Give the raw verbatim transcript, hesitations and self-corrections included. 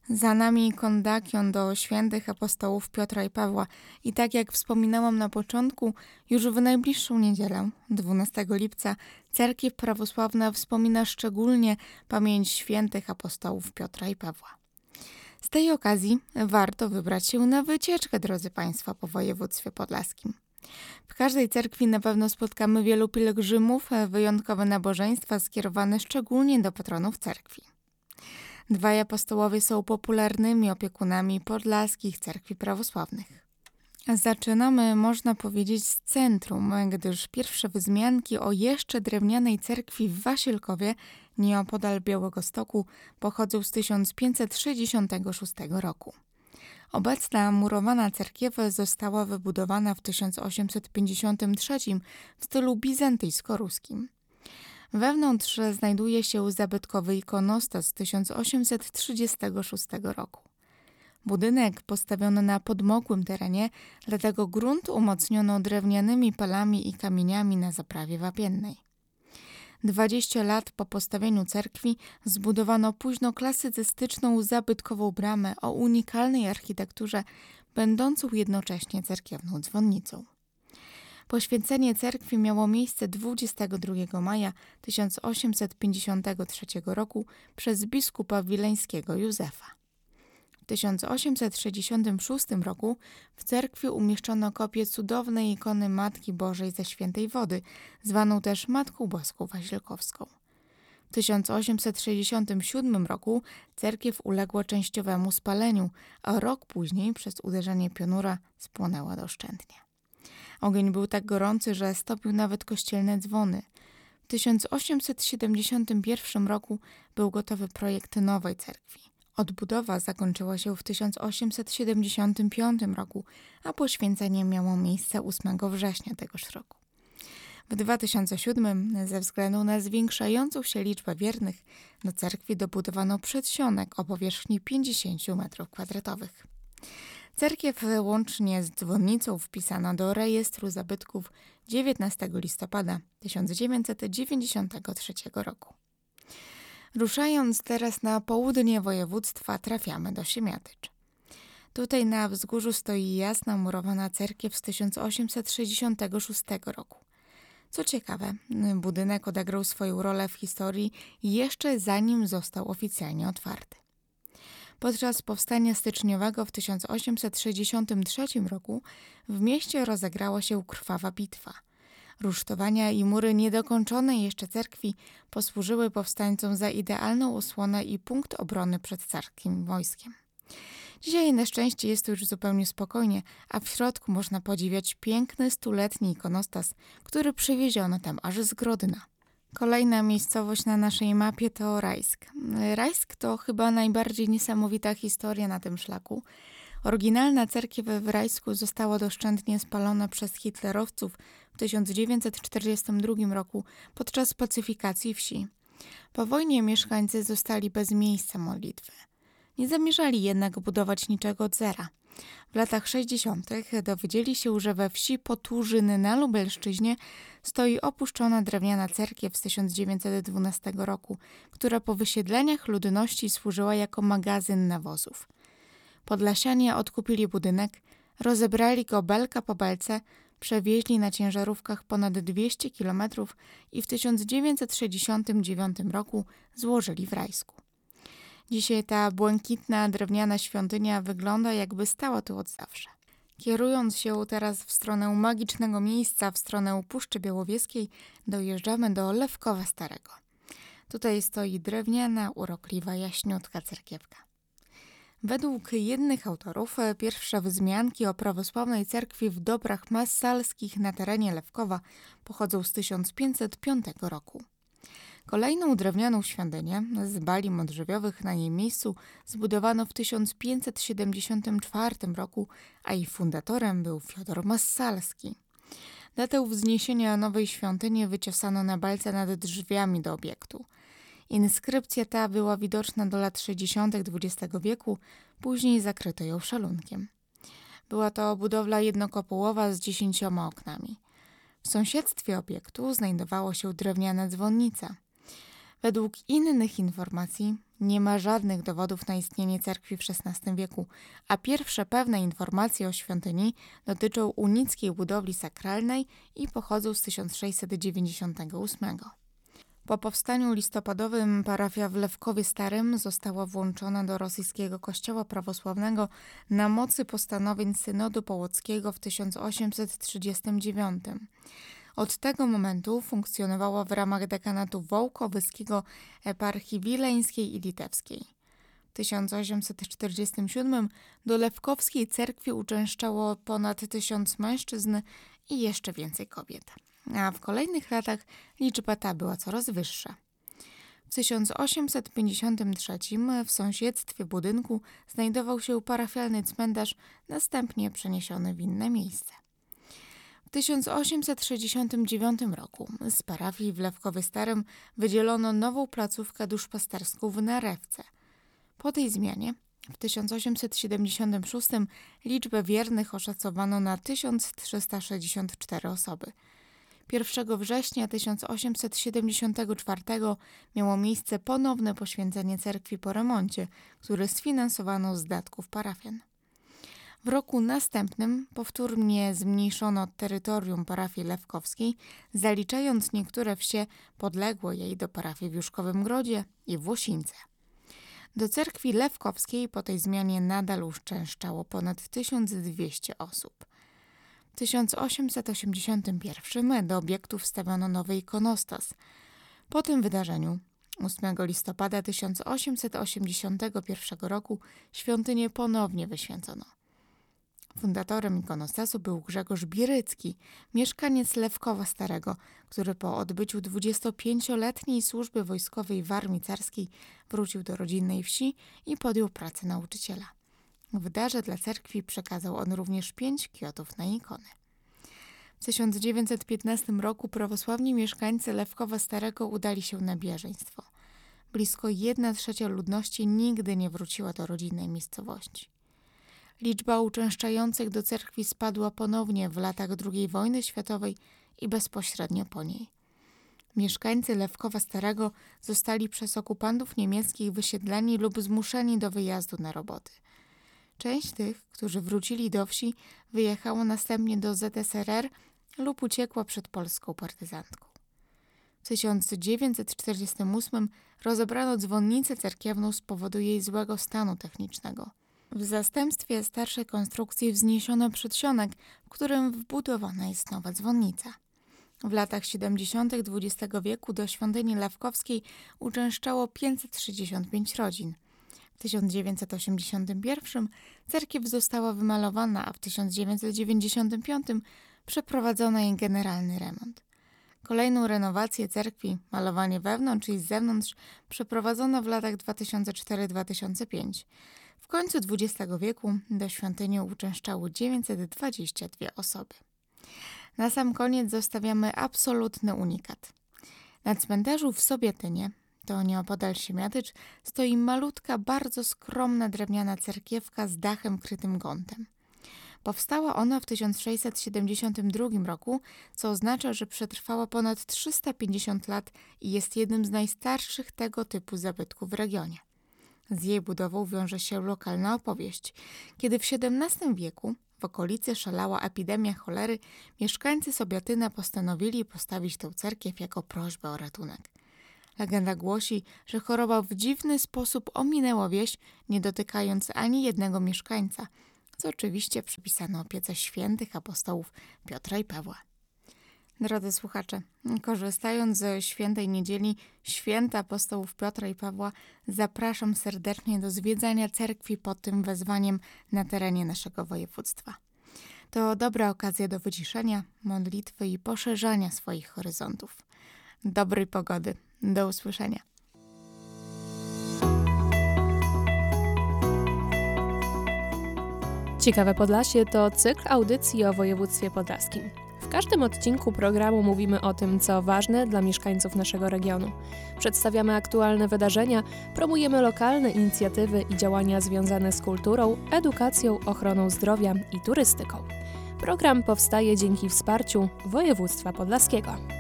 Za nami kondakion do świętych apostołów Piotra i Pawła i tak jak wspominałam na początku, już w najbliższą niedzielę, dwunastego lipca, Cerkiew Prawosławna wspomina szczególnie pamięć świętych apostołów Piotra i Pawła. Z tej okazji warto wybrać się na wycieczkę, drodzy Państwo, po województwie podlaskim. W każdej cerkwi na pewno spotkamy wielu pielgrzymów, wyjątkowe nabożeństwa skierowane szczególnie do patronów cerkwi. Dwaj apostołowie są popularnymi opiekunami podlaskich cerkwi prawosławnych. Zaczynamy, można powiedzieć, z centrum, gdyż pierwsze wzmianki o jeszcze drewnianej cerkwi w Wasilkowie, nieopodal Białegostoku, pochodzą z tysiąc pięćset sześćdziesiątego szóstego roku. Obecna murowana cerkiew została wybudowana w tysiąc osiemset pięćdziesiątym trzecim w stylu bizantyjsko-ruskim. Wewnątrz znajduje się zabytkowy ikonostas z tysiąc osiemset trzydziestego szóstego roku. Budynek postawiono na podmokłym terenie, dlatego grunt umocniono drewnianymi palami i kamieniami na zaprawie wapiennej. Dwadzieścia lat po postawieniu cerkwi zbudowano późnoklasycystyczną zabytkową bramę o unikalnej architekturze, będącą jednocześnie cerkiewną dzwonnicą. Poświęcenie cerkwi miało miejsce dwudziestego drugiego maja tysiąc osiemset pięćdziesiątego trzeciego roku przez biskupa wileńskiego Józefa. W tysiąc osiemset sześćdziesiątym szóstym roku w cerkwi umieszczono kopię cudownej ikony Matki Bożej ze Świętej Wody, zwaną też Matką Boską Wasilkowską. W tysiąc osiemset sześćdziesiątym siódmym roku cerkiew uległa częściowemu spaleniu, a rok później przez uderzenie pioruna spłonęła doszczętnie. Ogień był tak gorący, że stopił nawet kościelne dzwony. W tysiąc osiemset siedemdziesiątym pierwszym roku był gotowy projekt nowej cerkwi. Odbudowa zakończyła się w tysiąc osiemset siedemdziesiątym piątym roku, a poświęcenie miało miejsce ósmego września tegoż roku. W dwa tysiące siódmym ze względu na zwiększającą się liczbę wiernych do cerkwi dobudowano przedsionek o powierzchni pięćdziesiąt metrów kwadratowych. Cerkiew łącznie z dzwonnicą wpisano do rejestru zabytków dziewiętnastego listopada tysiąc dziewięćset dziewięćdziesiątego trzeciego roku. Ruszając teraz na południe województwa, trafiamy do Siemiatycz. Tutaj na wzgórzu stoi jasna murowana cerkiew z tysiąc osiemset sześćdziesiątego szóstego roku. Co ciekawe, budynek odegrał swoją rolę w historii jeszcze zanim został oficjalnie otwarty. Podczas powstania styczniowego w tysiąc osiemset sześćdziesiątym trzecim roku w mieście rozegrała się krwawa bitwa. Rusztowania i mury niedokończonej jeszcze cerkwi posłużyły powstańcom za idealną osłonę i punkt obrony przed carskim wojskiem. Dzisiaj na szczęście jest tu już zupełnie spokojnie, a w środku można podziwiać piękny stuletni ikonostas, który przywieziono tam aż z Grodna. Kolejna miejscowość na naszej mapie to Rajsk. Rajsk to chyba najbardziej niesamowita historia na tym szlaku. Oryginalna cerkiew w Rajsku została doszczętnie spalona przez hitlerowców w tysiąc dziewięćset czterdziestym drugim roku podczas pacyfikacji wsi. Po wojnie mieszkańcy zostali bez miejsca modlitwy. Nie zamierzali jednak budować niczego od zera. W latach sześćdziesiątych dowiedzieli się, że we wsi Potłużyny na Lubelszczyźnie stoi opuszczona drewniana cerkiew z tysiąc dziewięćset dwunastego roku, która po wysiedleniach ludności służyła jako magazyn nawozów. Podlasianie odkupili budynek, rozebrali go belka po belce, przewieźli na ciężarówkach ponad dwieście kilometrów i w tysiąc dziewięćset sześćdziesiątym dziewiątym roku złożyli w Rajsku. Dzisiaj ta błękitna drewniana świątynia wygląda, jakby stała tu od zawsze. Kierując się teraz w stronę magicznego miejsca, w stronę Puszczy Białowieskiej, dojeżdżamy do Lewkowa Starego. Tutaj stoi drewniana, urokliwa, jaśniutka cerkiewka. Według jednych autorów pierwsze wzmianki o prawosławnej cerkwi w Dobrach Massalskich na terenie Lewkowa pochodzą z tysiąc pięćset piątego roku. Kolejną drewnianą świątynię z bali modrzewiowych na jej miejscu zbudowano w tysiąc pięćset siedemdziesiątym czwartym roku, a jej fundatorem był Fiodor Massalski. Datę wzniesienia nowej świątyni wyciosano na balce nad drzwiami do obiektu. Inskrypcja ta była widoczna do lat sześćdziesiątych dwudziestego wieku, później zakryto ją szalunkiem. Była to budowla jednokopułowa z dziesięcioma oknami. W sąsiedztwie obiektu znajdowała się drewniana dzwonnica. Według innych informacji nie ma żadnych dowodów na istnienie cerkwi w szesnastym wieku, a pierwsze pewne informacje o świątyni dotyczą unickiej budowli sakralnej i pochodzą z tysiąc sześćset dziewięćdziesiątego ósmego. Po powstaniu listopadowym parafia w Lewkowie Starym została włączona do rosyjskiego kościoła prawosławnego na mocy postanowień synodu połockiego w tysiąc osiemset trzydziestym dziewiątym. Od tego momentu funkcjonowała w ramach dekanatu wołkowyskiego eparchii wileńskiej i litewskiej. W tysiąc osiemset czterdziestym siódmym do Lewkowskiej cerkwi uczęszczało ponad tysiąc mężczyzn i jeszcze więcej kobiet, a w kolejnych latach liczba ta była coraz wyższa. W tysiąc osiemset pięćdziesiątym trzecim w sąsiedztwie budynku znajdował się parafialny cmentarz, następnie przeniesiony w inne miejsce. W tysiąc osiemset sześćdziesiątym dziewiątym roku z parafii w Lewkowie Starym wydzielono nową placówkę duszpasterską w Narewce. Po tej zmianie w tysiąc osiemset siedemdziesiątym szóstym liczbę wiernych oszacowano na tysiąc trzysta sześćdziesiąt cztery osoby. pierwszego września tysiąc osiemset siedemdziesiątego czwartego miało miejsce ponowne poświęcenie cerkwi po remoncie, który sfinansowano z datków parafian. W roku następnym powtórnie zmniejszono terytorium parafii lewkowskiej, zaliczając niektóre wsie podległe jej do parafii w Juszkowym Grodzie i w Łosińce. Do cerkwi lewkowskiej po tej zmianie nadal uczęszczało ponad tysiąc dwieście osób. W tysiąc osiemset osiemdziesiątym pierwszym do obiektu wstawiono nowy ikonostas. Po tym wydarzeniu ósmego listopada tysiąc osiemset osiemdziesiątego pierwszego roku świątynię ponownie wyświęcono. Fundatorem ikonostasu był Grzegorz Birycki, mieszkaniec Lewkowa Starego, który po odbyciu dwudziestopięcioletniej służby wojskowej w armii carskiej wrócił do rodzinnej wsi i podjął pracę nauczyciela. W darze dla cerkwi przekazał on również pięć kwiatów na ikony. W tysiąc dziewięćset piętnastym roku prawosławni mieszkańcy Lewkowa Starego udali się na bieżeństwo. Blisko jedna trzecia ludności nigdy nie wróciła do rodzinnej miejscowości. Liczba uczęszczających do cerkwi spadła ponownie w latach drugiej wojny światowej i bezpośrednio po niej. Mieszkańcy Lewkowa Starego zostali przez okupantów niemieckich wysiedleni lub zmuszeni do wyjazdu na roboty. Część tych, którzy wrócili do wsi, wyjechała następnie do Z S R R lub uciekła przed polską partyzantką. W tysiąc dziewięćset czterdziestym ósmym rozebrano dzwonnicę cerkiewną z powodu jej złego stanu technicznego. W zastępstwie starszej konstrukcji wzniesiono przedsionek, w którym wbudowana jest nowa dzwonnica. W latach siedemdziesiątych dwudziestego wieku do świątyni lewkowskiej uczęszczało pięćset sześćdziesiąt pięć rodzin. W tysiąc dziewięćset osiemdziesiątym pierwszym cerkiew została wymalowana, a w tysiąc dziewięćset dziewięćdziesiątym piątym przeprowadzono jej generalny remont. Kolejną renowację cerkwi, malowanie wewnątrz i z zewnątrz, przeprowadzono w latach dwa tysiące czwarty do dwa tysiące piątego. W końcu dwudziestego wieku do świątyni uczęszczało dziewięćset dwadzieścia dwie osoby. Na sam koniec zostawiamy absolutny unikat. Na cmentarzu w Sobietynie, to nieopodal Siemiatycz, stoi malutka, bardzo skromna drewniana cerkiewka z dachem krytym gątem. Powstała ona w tysiąc sześćset siedemdziesiątym drugim roku, co oznacza, że przetrwała ponad trzysta pięćdziesiąt lat i jest jednym z najstarszych tego typu zabytków w regionie. Z jej budową wiąże się lokalna opowieść. Kiedy w siedemnastym wieku w okolicy szalała epidemia cholery, mieszkańcy Sobietyna postanowili postawić tę cerkiew jako prośbę o ratunek. Legenda głosi, że choroba w dziwny sposób ominęła wieś, nie dotykając ani jednego mieszkańca, co oczywiście przypisano opiece świętych apostołów Piotra i Pawła. Drodzy słuchacze, korzystając ze świętej niedzieli, święta apostołów Piotra i Pawła, zapraszam serdecznie do zwiedzania cerkwi pod tym wezwaniem na terenie naszego województwa. To dobra okazja do wyciszenia, modlitwy i poszerzania swoich horyzontów. Dobrej pogody. Do usłyszenia. Ciekawe Podlasie to cykl audycji o województwie podlaskim. W każdym odcinku programu mówimy o tym, co ważne dla mieszkańców naszego regionu. Przedstawiamy aktualne wydarzenia, promujemy lokalne inicjatywy i działania związane z kulturą, edukacją, ochroną zdrowia i turystyką. Program powstaje dzięki wsparciu województwa podlaskiego.